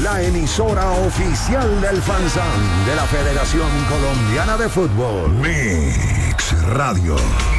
la emisora oficial del FanZón de la Federación Colombiana de Fútbol. Mix Radio.